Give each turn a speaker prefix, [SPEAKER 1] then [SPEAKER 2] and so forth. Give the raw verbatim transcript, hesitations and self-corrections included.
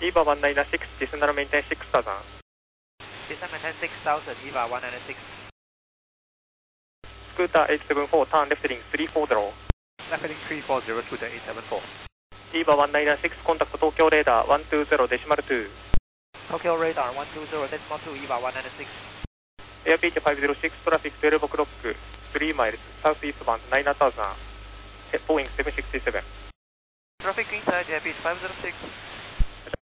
[SPEAKER 1] EVA one nine six, descend and maintain six thousand.
[SPEAKER 2] Descend and maintain six thousand, EVA one nine six.
[SPEAKER 1] Scooter eight seven four, turn left heading three forty.
[SPEAKER 2] Left heading three forty, Scooter eight seven four.
[SPEAKER 1] EVA one nine six, contact Tokyo radar one two zero decimal two.
[SPEAKER 2] Tokyo radar one two zero decimal two, EVA one nine six.
[SPEAKER 1] Airspeed five zero six, traffic twelve o'clock, three miles, southeast bound nine thousand, Boeing seven sixty-seven.
[SPEAKER 2] Traffic inside airspeed five zero six.